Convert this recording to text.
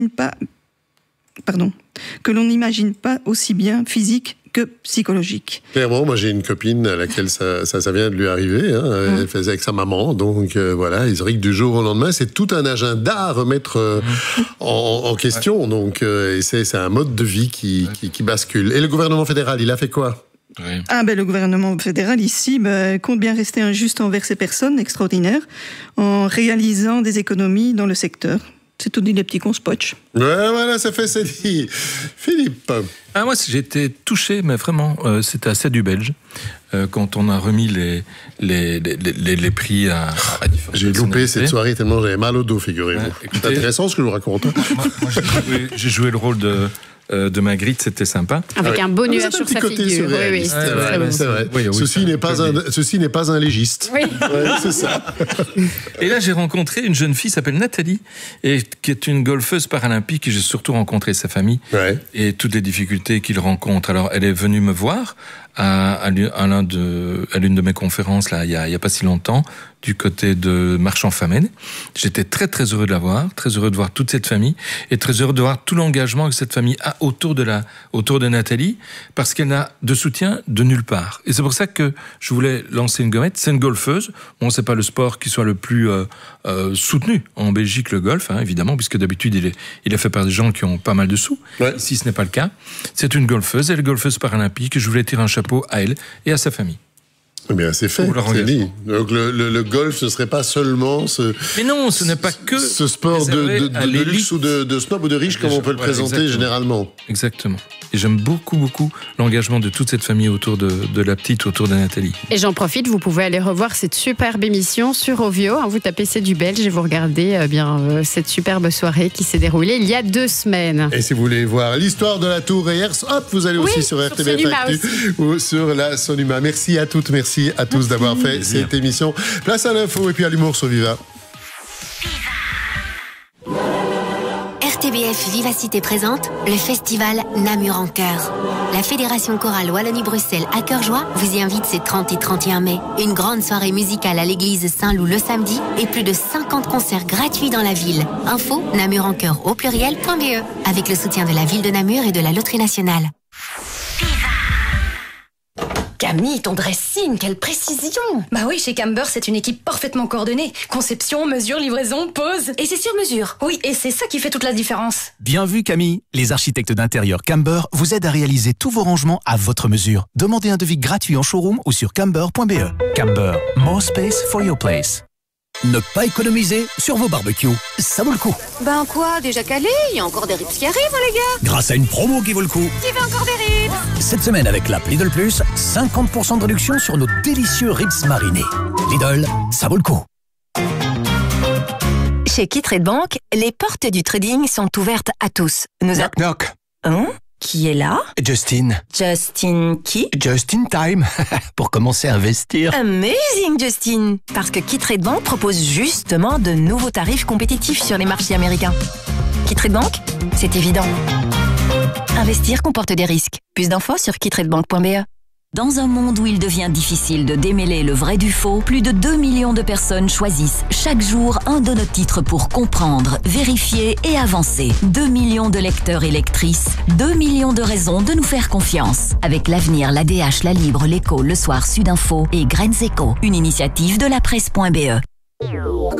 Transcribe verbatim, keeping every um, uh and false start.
pas, pardon, que l'on n'imagine pas aussi bien physique que psychologique. Clairement, moi j'ai une copine à laquelle ça, ça, ça vient de lui arriver. Hein. Elle mmh. faisait avec sa maman, donc euh, voilà. Ils auraient que du jour au lendemain, c'est tout un agenda à remettre euh, mmh. en, en question. Ouais. Donc, euh, et c'est, c'est un mode de vie qui, ouais. qui, qui bascule. Et le gouvernement fédéral, il a fait quoi ? Oui. Ah ben le gouvernement fédéral ici ben, compte bien rester injuste envers ces personnes extraordinaires en réalisant des économies dans le secteur. C'est tout dit, les petits cons spotch. Ouais, voilà, ça fait ça dit. Philippe. Ah, moi, j'ai été touché, mais vraiment, euh, c'était à Cède du Belge, euh, quand on a remis les, les, les, les, les prix à, à différentes J'ai loupé cette soirée tellement j'avais mal au dos, figurez-vous. Ouais, écoutez, c'est intéressant ce que je vous raconte. Moi, moi j'ai, joué, j'ai joué le rôle de... de Magritte, c'était sympa. Avec ouais. un beau nuage sur sa figure. Oui, oui, c'est, c'est vrai. Bon. C'est vrai. Oui, oui, ceci, n'est pas un, ceci n'est pas un légiste. Oui. Ouais, c'est ça. Et là, j'ai rencontré une jeune fille qui s'appelle Nathalie, et qui est une golfeuse paralympique, et j'ai surtout rencontré sa famille ouais. et toutes les difficultés qu'ils rencontrent. Alors, elle est venue me voir à, à, à, l'un de, à l'une de mes conférences, là, il y a, il y a pas si longtemps, du côté de Marchand-Famenne. J'étais très très heureux de la voir, très heureux de voir toute cette famille, et très heureux de voir tout l'engagement que cette famille a autour de la, autour de Nathalie, parce qu'elle n'a de soutien de nulle part. Et c'est pour ça que je voulais lancer une gommette. C'est une golfeuse. Bon, c'est pas le sport qui soit le plus euh, euh, soutenu en Belgique, le golf, hein, évidemment, puisque d'habitude il est, il est fait par des gens qui ont pas mal de sous. Ouais. Ici, ce n'est pas le cas. C'est une golfeuse, elle est golfeuse paralympique, et je voulais tirer un chapeau à elle et à sa famille. Eh bien, c'est fait, c'est dit. Donc, le, le, le golf, ce ne serait pas seulement ce... Mais non, ce n'est pas que... Ce sport de, de, de, de luxe ou de, de snob ou de riche, comme on peut le voilà, présenter exactement. Généralement. Exactement. Et j'aime beaucoup, beaucoup l'engagement de toute cette famille autour de, de la petite, autour de Nathalie. Et j'en profite, vous pouvez aller revoir cette superbe émission sur Ovio. Vous tapez Cède du Belge et vous regardez euh, bien euh, cette superbe soirée qui s'est déroulée il y a deux semaines. Et si vous voulez voir l'histoire de la Tour Eyers, hop, vous allez aussi oui, sur, sur R T B F Actu ou sur la Sonuma. Merci à toutes, merci à tous merci. D'avoir fait merci. Cette émission. Place à l'info et puis à l'humour sur Viva. R T B F Vivacité présente le festival Namur en chœur. La Fédération chorale Wallonie-Bruxelles à Cœur-Joie vous y invite ces trente et trente et un mai. Une grande soirée musicale à l'église Saint-Loup le samedi et plus de cinquante concerts gratuits dans la ville. Info namur en chœur au pluriel point b e avec le soutien de la ville de Namur et de la Loterie Nationale. Camille, ton dressing, quelle précision! Bah oui, chez Camber, c'est une équipe parfaitement coordonnée. Conception, mesure, livraison, pose. Et c'est sur mesure. Oui, et c'est ça qui fait toute la différence. Bien vu, Camille. Les architectes d'intérieur Camber vous aident à réaliser tous vos rangements à votre mesure. Demandez un devis gratuit en showroom ou sur camber point b e. Camber, more space for your place. Ne pas économiser sur vos barbecues, ça vaut le coup. Ben quoi, déjà calé? Il y a encore des ribs qui arrivent, hein, les gars. Grâce à une promo qui vaut le coup. Qui veut encore des ribs? Cette semaine avec l'app Lidl Plus, cinquante pour cent de réduction sur nos délicieux ribs marinés. Lidl, ça vaut le coup. Chez Kitrade Bank, les portes du trading sont ouvertes à tous. Nous knock a... knock. Hein? Qui est là? Justin. Justin qui? Just in time, pour commencer à investir. Amazing, Justin! Parce que Kitrade Bank propose justement de nouveaux tarifs compétitifs sur les marchés américains. Kitrade Bank, c'est évident. Investir comporte des risques. Plus d'infos sur kitrade bank point b e. Dans un monde où il devient difficile de démêler le vrai du faux, plus de deux millions de personnes choisissent chaque jour un de nos titres pour comprendre, vérifier et avancer. deux millions de lecteurs et lectrices, deux millions de raisons de nous faire confiance. Avec l'Avenir, l'A D H, La Libre, l'Écho, Le Soir, Sud Info et Graines Éco, une initiative de la presse point b e.